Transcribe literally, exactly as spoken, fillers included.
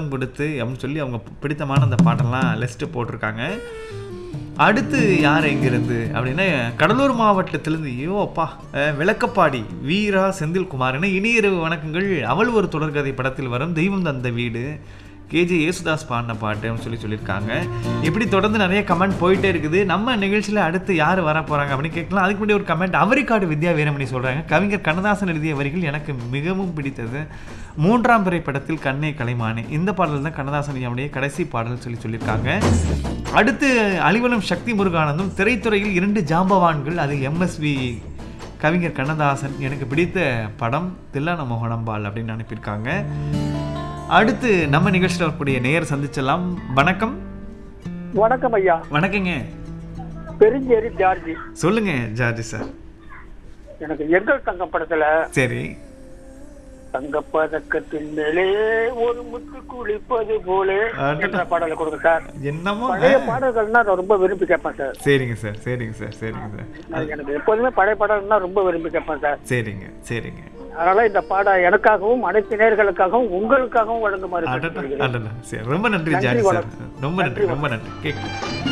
முத்தம் கொடுத்து அப்படின்னு சொல்லி அவங்க பிடித்தமான அந்த பாட்டெல்லாம் லிஸ்ட்டு போட்டிருக்காங்க. அடுத்து யார் எங்கிருந்து அப்படின்னா கடலூர் மாவட்டத்திலேருந்து ஐயோ அப்பா விளக்கப்பாடி வீரா செந்தில்குமார்னு இனியிரவு வணக்கங்கள். அவள் ஒரு தொடர்கதை படத்தில் வரும் தெய்வம் தந்த வீடு கேஜே யேசுதாஸ் பாடின பாட்டுன்னு சொல்லி சொல்லியிருக்காங்க. இப்படி தொடர்ந்து நிறைய கமெண்ட் போயிட்டே இருக்குது. நம்ம நிகழ்ச்சியில் அடுத்து யார் வர போகிறாங்க அப்படின்னு கேட்கலாம். அதுக்கு முன்னாடி ஒரு கமெண்ட் அவரிக்காடு வித்யா வீரமணி சொல்கிறாங்க, கவிஞர் கண்ணதாசன் எழுதிய வரிகள் எனக்கு மிகவும் பிடித்தது. மூன்றாம் பிறை படத்தில் கண்ணே கலைமானே இந்த பாடல் தான் கண்ணதாசன் அவருடைய கடைசி பாடல் சொல்லி சொல்லியிருக்காங்க. அடுத்து அலிவலம் சக்தி முருகானந்தும் திரைத்துறையில் இரண்டு ஜாம்பவான்கள், அது எம்எஸ்வி கவிஞர் கண்ணதாசன் எனக்கு பிடித்த படம் தில்லான மோகனம்பால் அப்படின்னு அனுப்பியிருக்காங்க. அடுத்து நம்ம நிகழ்ச்சியில் வரக்கூடிய நேயர் சந்திச்சலாம். வணக்கம். வணக்கம் ஐயா. வணக்கங்க. பெருஞ்சேரி ஜார்ஜி. சொல்லுங்க ஜார்ஜி சார். எனக்கு எங்கள் தங்கம் படத்துல சரி தங்கப்பதக்கத்தின் மேலே ஒரு முத்து குளிப்பது போல என்ற பாடலை கொடுங்க சார். என்னமோ பழைய பாடல்கள்னா நான் ரொம்ப விரும்பி கேட்பேன் சார். சரிங்க சார் சரிங்க சார் சரிங்க சார். எனக்கு எப்போதுமே பழைய பாடல்னா ரொம்ப விரும்பி கேட்பேன் சார். சரிங்க சரிங்க. அதனால இந்த பாடம் எனக்காகவும் அனைத்து நேயர்களுக்காகவும் உங்களுக்காகவும் வழங்குமாறு. ரொம்ப நன்றி ஜார்ஜி சார். ரொம்ப நன்றி ரொம்ப நன்றி கேட்க